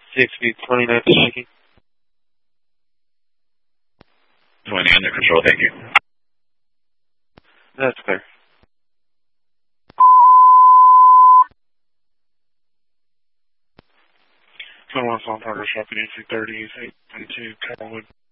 60, 29, thank you. 20 under control, thank you. That's clear. 21 Song Parker, Shop at AC 30, 822, Carrollwood.